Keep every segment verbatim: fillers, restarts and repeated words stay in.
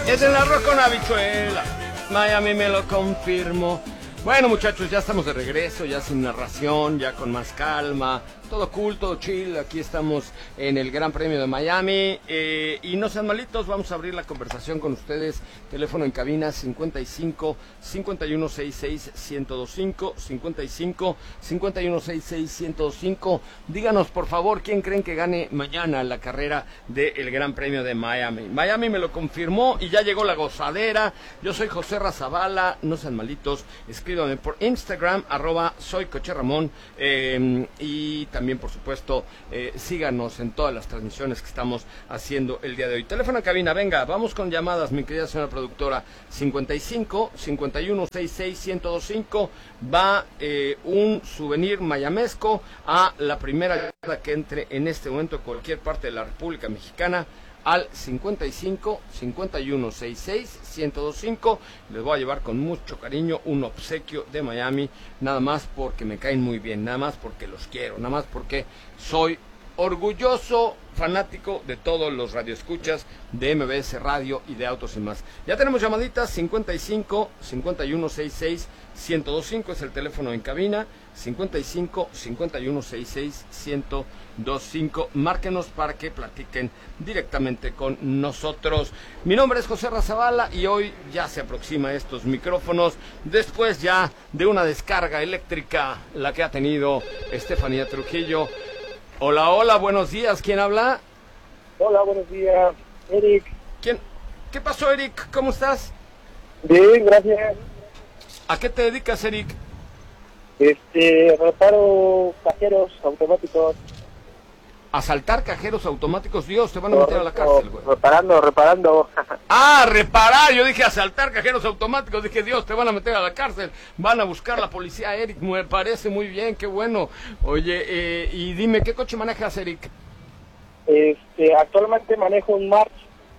Es el arroz con habichuela. Miami me lo confirmó. Bueno, muchachos, ya estamos de regreso, ya sin narración, ya con más calma. Todo cool, todo chill. Aquí estamos en el Gran Premio de Miami. Eh, y no sean malitos, vamos a abrir la conversación con ustedes. Teléfono en cabina cincuenta y cinco, cincuenta y uno sesenta y seis, ciento veinticinco, cincuenta y cinco, cincuenta y uno sesenta y seis, ciento veinticinco. Díganos, por favor, quién creen que gane mañana la carrera del Gran Premio de Miami. Miami me lo confirmó y ya llegó la gozadera. Yo soy José Razabala, no sean malitos. Escríbanme por Instagram, arroba soy Coche Ramón. Eh, y también, por supuesto, eh, síganos en todas las transmisiones que estamos haciendo el día de hoy. Teléfono en cabina, venga, vamos con llamadas, mi querida señora productora. cincuenta y cinco, cincuenta y uno sesenta y seis, ciento veinticinco. Va eh, un souvenir mayamesco a la primera llamada que entre en este momento en cualquier parte de la República Mexicana al cincuenta y cinco, cincuenta y uno sesenta y seis, ciento veinticinco. Les voy a llevar con mucho cariño un obsequio de Miami, nada más porque me caen muy bien, nada más porque los quiero, nada más porque soy orgulloso fanático de todos los radioescuchas de M B S Radio y de Autos y Más. Ya tenemos llamaditas. Cincuenta y cinco, cincuenta y uno sesenta y seis, ciento veinticinco es el teléfono en cabina. Cincuenta y cinco, cincuenta y uno sesenta y seis, ciento veinticinco. Márquenos para que platiquen directamente con nosotros. Mi nombre es José Razabala y hoy ya se aproxima estos micrófonos después ya de una descarga eléctrica, la que ha tenido Estefanía Trujillo. Hola, hola, buenos días. ¿Quién habla? Hola, buenos días. Eric. ¿Quién? ¿Qué pasó, Eric? ¿Cómo estás? Bien, gracias. ¿A qué te dedicas, Eric? Este, reparo cajeros automáticos. Asaltar cajeros automáticos. Dios, te van a meter a la cárcel, güey. Reparando, reparando. Ah, reparar. Yo dije asaltar cajeros automáticos. Dije, Dios, te van a meter a la cárcel. Van a buscar la policía, Eric. Me parece muy bien, qué bueno. Oye, eh, y dime, ¿qué coche manejas, Eric? Este, actualmente manejo un March.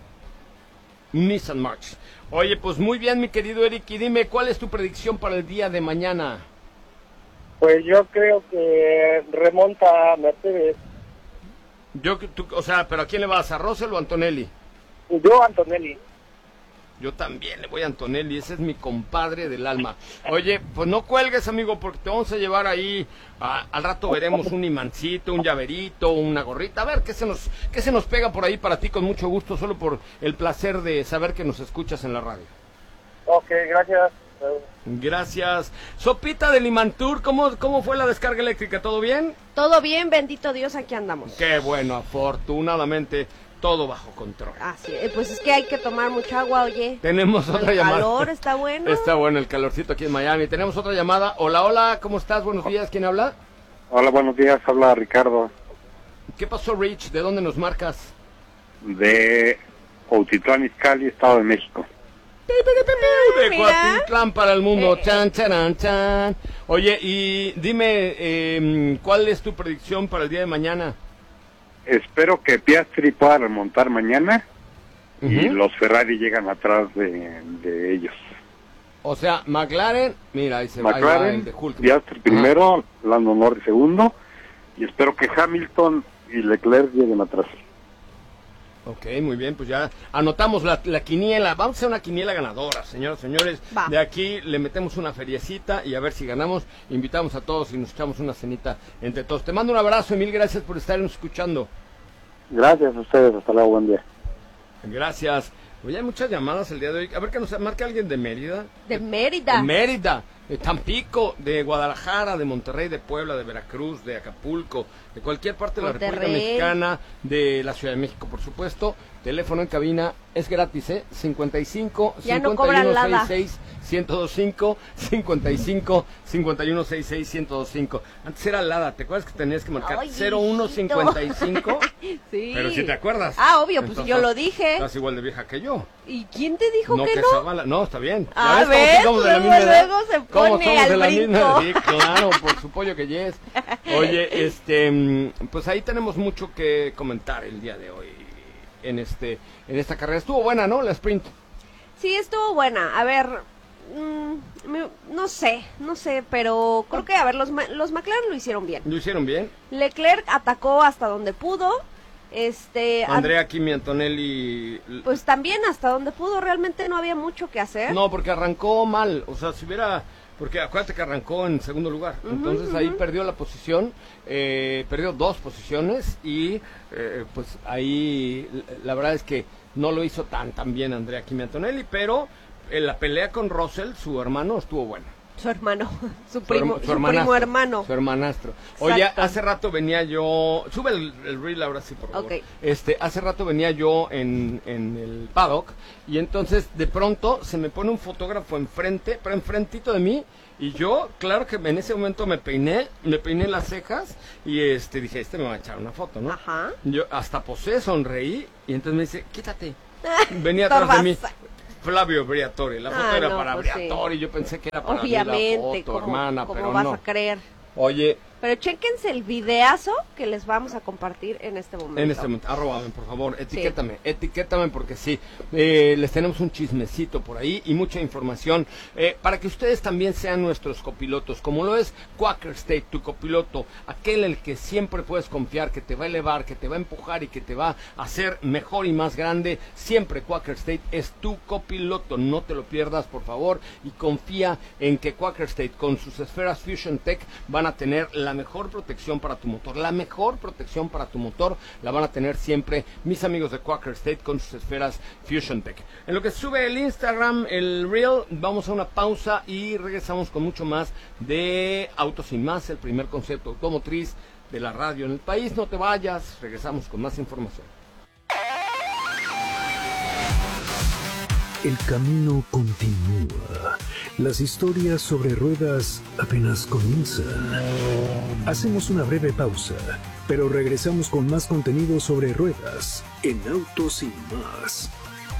Nissan March. Oye, pues muy bien, mi querido Eric. Y dime, ¿cuál es tu predicción para el día de mañana? Pues yo creo que remonta a Mercedes. Yo, tú, o sea, ¿pero a quién le vas? ¿A Russell o a Antonelli? Yo, Antonelli. Yo también le voy a Antonelli, ese es mi compadre del alma. Oye, pues no cuelgues, amigo, porque te vamos a llevar ahí, a, al rato veremos un imancito, un llaverito, una gorrita, a ver qué se nos qué se nos pega por ahí para ti con mucho gusto, solo por el placer de saber que nos escuchas en la radio. Ok, gracias. Gracias. Sopita del Limantur, ¿cómo, ¿cómo fue la descarga eléctrica? ¿Todo bien? Todo bien, bendito Dios, aquí andamos. Qué bueno, afortunadamente todo bajo control. Así es, pues es que hay que tomar mucha agua, oye. Tenemos otra el llamada. El calor está bueno. Está bueno el calorcito aquí en Miami. Tenemos otra llamada. Hola, hola, ¿cómo estás? Buenos días, ¿quién habla? Hola, buenos días, habla Ricardo. ¿Qué pasó, Rich? ¿De dónde nos marcas? De Cuautitlán Izcalli, Estado de México. De Cuautitlán para el mundo. Eh, chan, chan, chan. Oye, y dime, eh, ¿cuál es tu predicción para el día de mañana? Espero que Piastri pueda remontar mañana uh-huh. y los Ferrari llegan atrás de, de ellos. O sea, McLaren, mira, ahí se McLaren, va el de Hulk. Piastri primero, uh-huh. Lando Norris segundo, y espero que Hamilton y Leclerc lleguen atrás. Ok, muy bien, pues ya anotamos la, la quiniela. Vamos a hacer una quiniela ganadora, señoras y señores. Va. De aquí le metemos una feriecita y a ver si ganamos. Invitamos a todos y nos echamos una cenita entre todos. Te mando un abrazo y mil gracias por estarnos escuchando. Gracias a ustedes, hasta luego, buen día. Gracias. Oye, hay muchas llamadas el día de hoy. A ver que nos marque alguien de Mérida. De Mérida. De Mérida, de Tampico, de Guadalajara, de Monterrey, de Puebla, de Veracruz, de Acapulco, de cualquier parte de la Monterrey. República Mexicana, de la Ciudad de México, por supuesto. Teléfono en cabina es gratis, ¿eh? cincuenta y cinco, cincuenta y uno sesenta y seis, ciento veinticinco, cincuenta y cinco, cincuenta y uno sesenta y seis, ciento veinticinco. Antes era Lada, ¿te acuerdas que tenías que marcar Ay, cero uno cincuenta y cinco? Sí. Pero si te acuerdas. Ah, obvio, pues entonces, yo lo dije. Estás igual de vieja que yo. ¿Y quién te dijo no, que, que no? Zavala. No, está bien. A ver, luego, luego, luego se pone al brinco. Sí, claro, por su pollo que yes. Oye, este, pues ahí tenemos mucho que comentar el día de hoy en este, en esta carrera. Estuvo buena, ¿no? La sprint. Sí, estuvo buena. A ver, mmm, me, no sé, no sé, pero creo que, a ver, los, los McLaren lo hicieron bien. ¿Lo hicieron bien? Leclerc atacó hasta donde pudo. Este, Andrea Kimi Antonelli. Pues también hasta donde pudo, realmente no había mucho que hacer. No, porque arrancó mal, o sea, si hubiera, porque acuérdate que arrancó en segundo lugar, uh-huh, entonces uh-huh. ahí perdió la posición, eh, perdió dos posiciones y eh, pues ahí la verdad es que no lo hizo tan tan bien Andrea Kimi Antonelli, pero en la pelea con Russell, su hermano, estuvo buena. Su hermano, su primo, su, su, su primo hermano. Su hermanastro. Oye, hace rato venía yo, sube el, el reel ahora sí, por favor. Okay. Este, hace rato venía yo en, en el paddock y entonces de pronto se me pone un fotógrafo enfrente, pero enfrentito de mí y yo, claro que en ese momento me peiné, me peiné las cejas y este dije, este me va a echar una foto, ¿no? Ajá. Yo hasta posé, sonreí y entonces me dice, quítate. Venía atrás de mí. Flavio Briatore, la foto ah, era no, para pues Briatore, sí. Yo pensé que era para Obviamente, mí la foto, como, hermana, como pero vas no. a creer. Oye, pero chéquense el videazo que les vamos a compartir en este momento. En este momento, arróbame, por favor, etiquétame, sí. etiquétame porque sí, eh, les tenemos un chismecito por ahí y mucha información eh, para que ustedes también sean nuestros copilotos, como lo es Quaker State, tu copiloto, aquel en el que siempre puedes confiar, que te va a elevar, que te va a empujar y que te va a hacer mejor y más grande. Siempre Quaker State es tu copiloto, no te lo pierdas, por favor, y confía en que Quaker State con sus esferas Fusion Tech van a tener la mejor protección para tu motor, la mejor protección para tu motor la van a tener siempre mis amigos de Quaker State con sus esferas Fusion Tech. En lo que sube el Instagram, el Reel, vamos a una pausa y regresamos con mucho más de Autos Sin Más, el primer concepto automotriz de la radio en el país. No te vayas, regresamos con más información. El camino continúa. Las historias sobre ruedas apenas comienzan. Hacemos una breve pausa, pero regresamos con más contenido sobre ruedas en Autos Sin Más.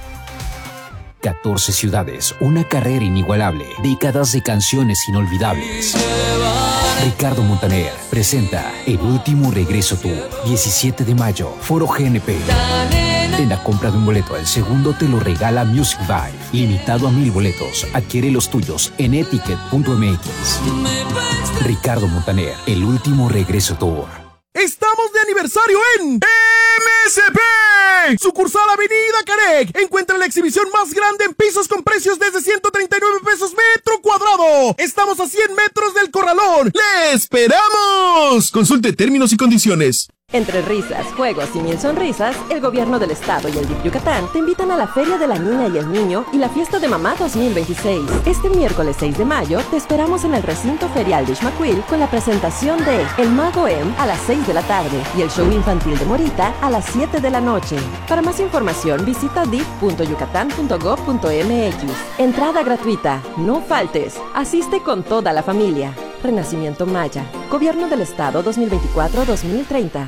catorce ciudades, una carrera inigualable, décadas de canciones inolvidables. Ricardo Montaner presenta El Último Regreso Tour, diecisiete de mayo, Foro G N P. En la compra de un boleto, el segundo te lo regala Music Vibe. Limitado a mil boletos. Adquiere los tuyos en etiquet punto m x. Ricardo Montaner, El Último Regreso Tour. ¡Estamos de aniversario en M S P! Sucursal Avenida Carec. Encuentra la exhibición más grande en pisos con precios desde ciento treinta y nueve pesos metro cuadrado. Estamos a cien metros del Corralón. ¡Le esperamos! Consulte términos y condiciones. Entre risas, juegos y mil sonrisas, el gobierno del estado y el D I F Yucatán te invitan a la Feria de la Niña y el Niño y la Fiesta de Mamá dos mil veintiséis. Este miércoles seis de mayo te esperamos en el recinto ferial de Ixmaquil con la presentación de El Mago M a las seis de la tarde y el show infantil de Morita a las siete de la noche. Para más información visita d i f punto yucatán punto gov punto m x. Entrada gratuita, no faltes, asiste con toda la familia. Renacimiento Maya, Gobierno del Estado dos mil veinticuatro a dos mil treinta.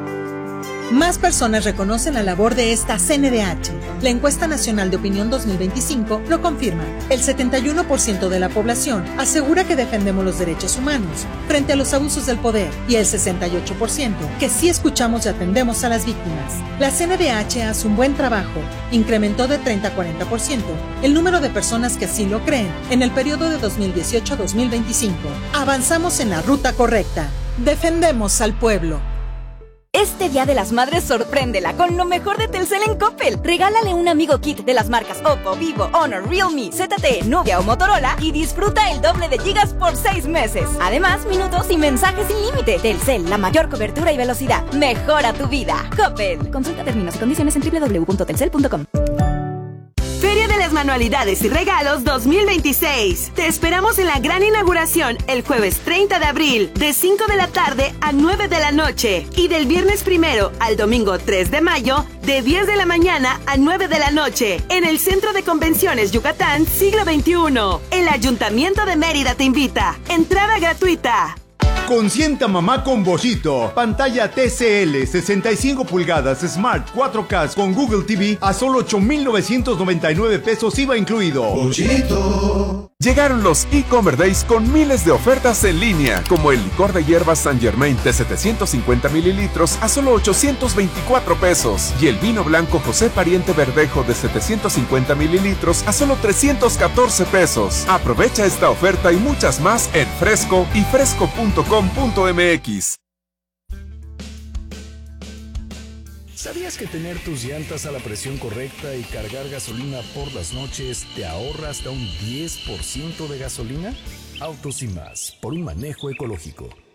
Más personas reconocen la labor de esta C N D H. La encuesta nacional de opinión dos mil veinticinco lo confirma. El setenta y uno por ciento de la población asegura que defendemos los derechos humanos frente a los abusos del poder y el sesenta y ocho por ciento que sí escuchamos y atendemos a las víctimas. La C N D H hace un buen trabajo. Incrementó de treinta a cuarenta por ciento el número de personas que así lo creen en el periodo de dos mil dieciocho a dos mil veinticinco. Avanzamos en la ruta correcta. Defendemos al pueblo. Este Día de las Madres sorpréndela con lo mejor de Telcel en Coppel. Regálale un amigo kit de las marcas Oppo, Vivo, Honor, Realme, Z T E, Nubia o Motorola y disfruta el doble de gigas por seis meses. Además, minutos y mensajes sin límite. Telcel, la mayor cobertura y velocidad. Mejora tu vida. Coppel. Consulta términos y condiciones en doble u doble u doble u punto telcel punto com. Feria de las Manualidades y Regalos dos mil veintiséis. Te esperamos en la gran inauguración el jueves treinta de abril de cinco de la tarde a nueve de la noche y del viernes primero al domingo tres de mayo de diez de la mañana a nueve de la noche en el Centro de Convenciones Yucatán Siglo veintiuno. El Ayuntamiento de Mérida te invita. Entrada gratuita. Consienta mamá con Bollito. Pantalla T C L sesenta y cinco pulgadas Smart cuatro K con Google T V a solo ocho mil novecientos noventa y nueve pesos I V A incluido. Bollito. Llegaron los e-Commerce Days con miles de ofertas en línea, como el licor de hierbas Saint Germain de setecientos cincuenta mililitros a solo ochocientos veinticuatro pesos y el vino blanco José Pariente Verdejo de setecientos cincuenta mililitros a solo trescientos catorce pesos. Aprovecha esta oferta y muchas más en Fresco y fresco punto com punto m x. ¿Sabías que tener tus llantas a la presión correcta y cargar gasolina por las noches te ahorra hasta un diez por ciento de gasolina? Autos y más, por un manejo ecológico.